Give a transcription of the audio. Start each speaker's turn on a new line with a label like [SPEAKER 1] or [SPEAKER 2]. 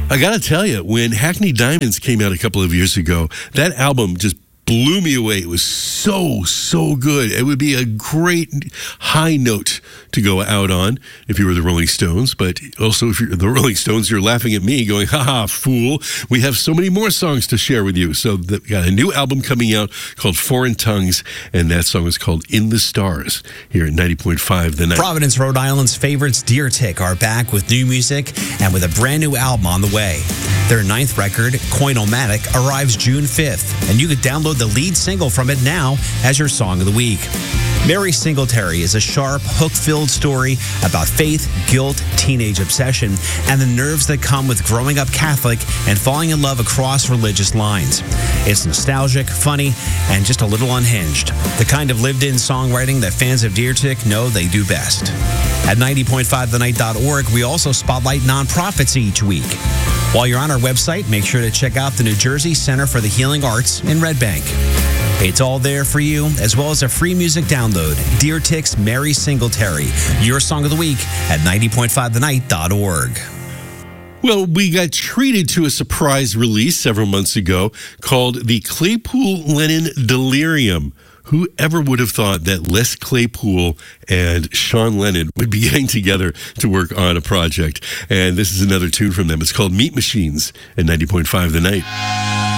[SPEAKER 1] I got to tell you, when Hackney Diamonds came out a couple of years ago, that album just blew me away. It was so good. It would be a great high note to go out on if you were the Rolling Stones, but also if you're the Rolling Stones, you're laughing at me going, haha, fool. We have so many more songs to share with you. So we got a new album coming out called Foreign Tongues, and that song is called In the Stars here at 90.5 The Night.
[SPEAKER 2] Providence, Rhode Island's favorites, Deer Tick, are back with new music and with a brand new album on the way. Their 9th record, Coin-O-Matic, arrives June 5th, and you can download the lead single from it now as your song of the week. Mary Singletary is a sharp, hook-filled story about faith, guilt, teenage obsession, and the nerves that come with growing up Catholic and falling in love across religious lines. It's nostalgic, funny, and just a little unhinged. The kind of lived-in songwriting that fans of Deer Tick know they do best. At 90.5thenight.org, we also spotlight nonprofits each week. While you're on our website, make sure to check out the New Jersey Center for the Healing Arts in Red Bank. It's all there for you, as well as a free music download. Deer Tick's Mary Singletary, your song of the week at 90.5thenight.org.
[SPEAKER 1] Well, we got treated to a surprise release several months ago called the Claypool-Lennon Delirium. Whoever would have thought that Les Claypool and Sean Lennon would be getting together to work on a project? And this is another tune from them. It's called Meat Machines at 90.5 The Night.